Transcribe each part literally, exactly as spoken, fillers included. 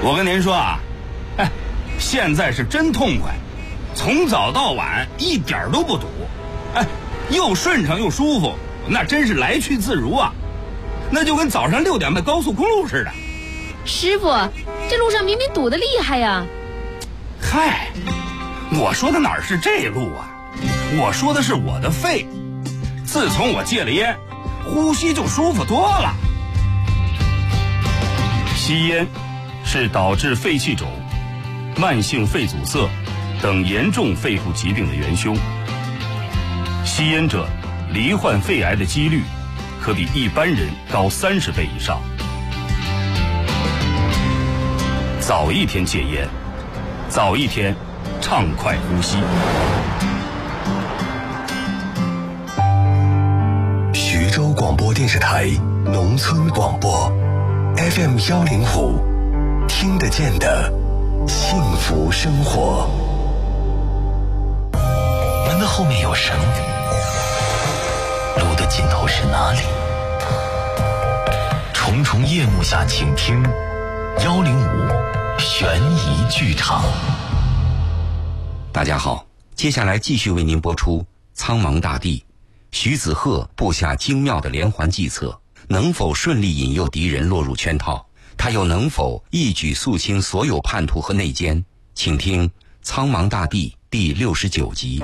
我跟您说啊，哎，现在是真痛快，从早到晚一点都不堵，哎，又顺畅又舒服，那真是来去自如啊，那就跟早上六点迈高速公路似的。 师傅，这路上明明堵得厉害呀。 嗨，我说的哪儿是这路啊，我说的是我的肺，自从我戒了烟，呼吸就舒服多了。 吸烟是导致肺气肿、慢性肺阻塞等严重肺部疾病的元凶。吸烟者罹患肺癌的几率可比一般人高三十倍以上。早一天戒烟，早一天畅快呼吸。 徐州广播电视台农村广播 F M 幺零五，听得见的幸福生活。 门的后面有绳，路的尽头是哪里？重重夜幕下，请听幺零五悬疑剧场。 大家好，接下来继续为您播出《苍茫大地》，徐子鹤布下精妙的连环计策，能否顺利引诱敌人落入圈套？他又能否一举肃清所有叛徒和内奸？请听《苍茫大地》第六十九集。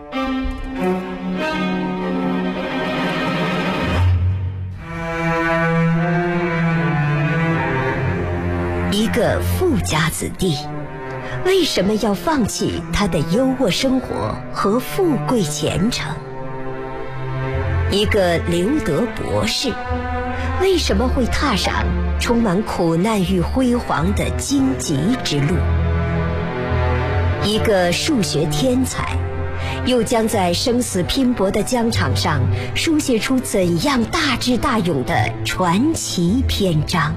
一个富家子弟为什么要放弃他的优渥生活和富贵前程？一个留德博士为什么会踏上充满苦难与辉煌的荆棘之路？一个数学天才又将在生死拼搏的疆场上书写出怎样大智大勇的传奇篇章？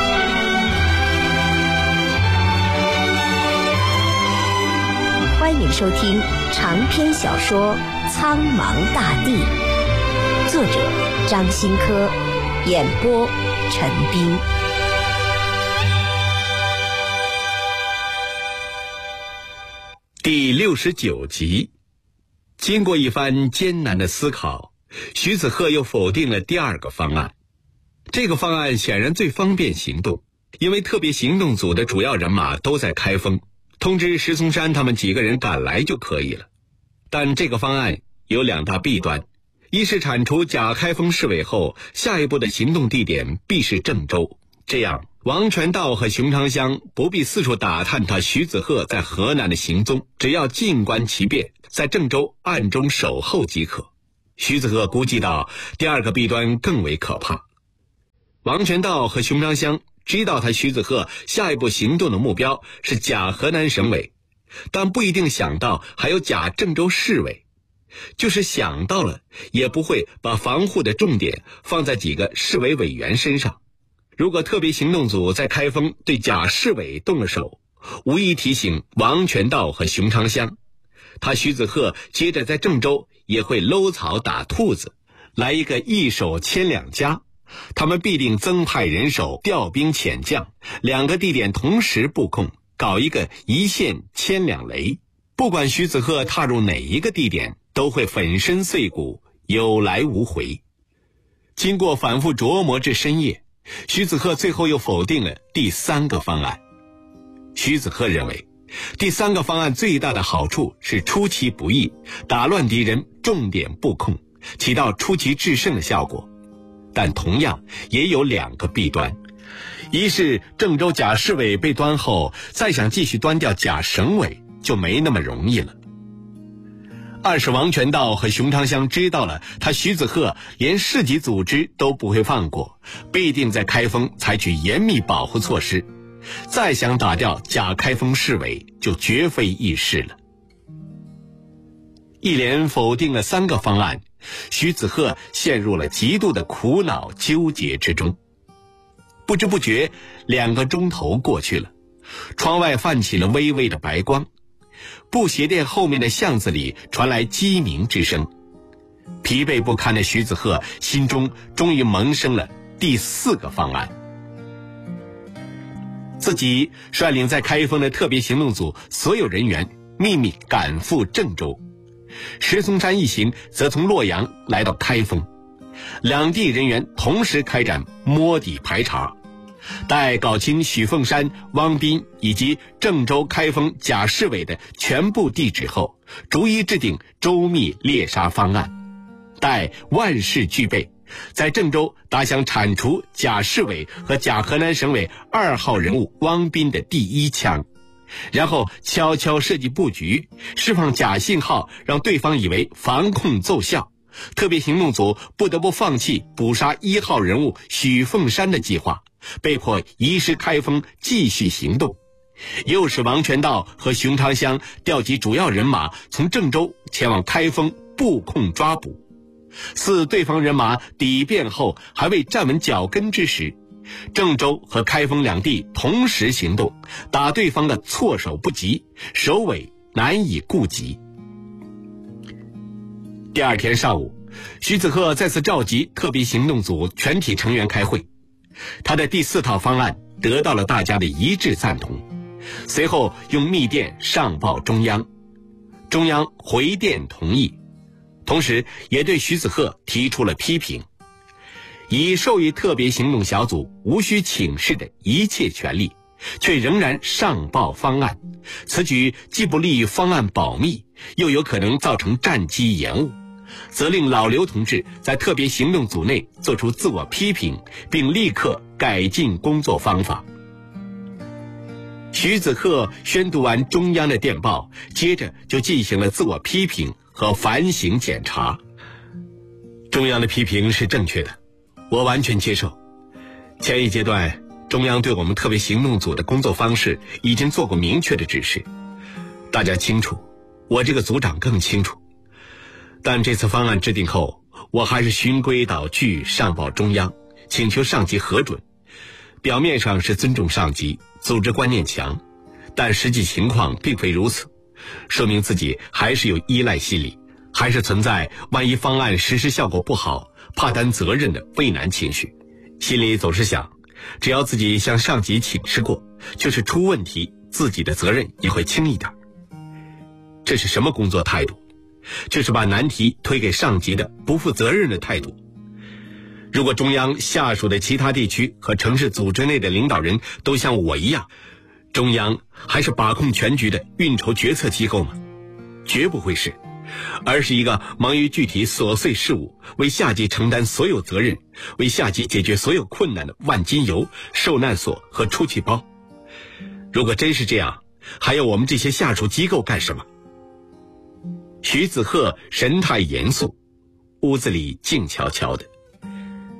欢迎收听长篇小说《苍茫大地》，作者张新科，演播陈斌。 第六十九集，经过一番艰难的思考，徐子鹤又否定了第二个方案。这个方案显然最方便行动，因为特别行动组的主要人马都在开封，通知石松山他们几个人赶来就可以了。但这个方案有两大弊端，一是铲除假开封市委后，下一步的行动地点必是郑州，这样王全道和熊长香不必四处打探他徐子鹤在河南的行踪，只要静观其变，在郑州暗中守候即可。徐子鹤估计到第二个弊端更为可怕，王全道和熊长香知道他徐子鹤下一步行动的目标是假河南省委，但不一定想到还有假郑州市委，就是想到了也不会把防护的重点放在几个市委委员身上。如果特别行动组在开封对假市委动了手，无疑提醒王全道和熊长香，他徐子鹤接着在郑州也会搂草打兔子，来一个一手牵两家，他们必定增派人手，调兵遣将，两个地点同时布控，搞一个一线牵两雷。不管徐子鹤踏入哪一个地点，都会粉身碎骨，有来无回。经过反复琢磨至深夜，徐子鹤最后又否定了第三个方案。徐子鹤认为，第三个方案最大的好处是出其不意，打乱敌人重点布控，起到出奇制胜的效果。但同样也有两个弊端，一是郑州假市委被端后，再想继续端掉假省委就没那么容易了。二是王全道和熊长香知道了他徐子鹤连市级组织都不会放过，必定在开封采取严密保护措施，再想打掉假开封市委就绝非易事了。一连否定了三个方案，徐子鹤陷入了极度的苦恼纠结之中。不知不觉两个钟头过去了，窗外泛起了微微的白光，布鞋店后面的巷子里传来鸡鸣之声。疲惫不堪的徐子鹤心中终于萌生了第四个方案。 自己率领在开封的特别行动组所有人员秘密赶赴郑州，石松山一行则从洛阳来到开封，两地人员同时开展摸底排查。待搞清许凤山、汪斌以及郑州、开封假市委的全部地址后，逐一制定周密猎杀方案。待万事俱备，在郑州打响铲除假市委和假河南省委二号人物汪斌的第一枪，然后悄悄设计布局，释放假信号，让对方以为防控奏效。特别行动组不得不放弃捕杀一号人物许凤山的计划，被迫移师开封继续行动。又是王全道和熊长香调集主要人马从郑州前往开封布控抓捕。似对方人马抵变后还未站稳脚跟之时，郑州和开封两地同时行动，打对方的措手不及，首尾难以顾及。第二天上午，徐子鹤再次召集特别行动组全体成员开会，他的第四套方案得到了大家的一致赞同，随后用密电上报中央，中央回电同意，同时也对徐子鹤提出了批评，已授予特别行动小组无需请示的一切权利，却仍然上报方案，此举既不利于方案保密，又有可能造成战机延误，责令老刘同志在特别行动组内做出自我批评，并立刻改进工作方法。徐子鹤宣读完中央的电报，接着就进行了自我批评和反省检查。中央的批评是正确的，我完全接受。前一阶段中央对我们特别行动组的工作方式已经做过明确的指示，大家清楚，我这个组长更清楚。但这次方案制定后，我还是循规蹈矩上报中央，请求上级核准。表面上是尊重上级，组织观念强，但实际情况并非如此，说明自己还是有依赖心理，还是存在万一方案实施效果不好，怕担责任的畏难情绪。心里总是想，只要自己向上级请示过，就是出问题，自己的责任也会轻一点。这是什么工作态度？这是把难题推给上级的不负责任的态度。如果中央下属的其他地区和城市组织内的领导人都像我一样，中央还是把控全局的运筹决策机构吗？绝不会是，而是一个忙于具体琐碎事务，为下级承担所有责任，为下级解决所有困难的万金油、受难所和出气包。如果真是这样，还要我们这些下属机构干什么？徐子鹤神态严肃，屋子里静悄悄的。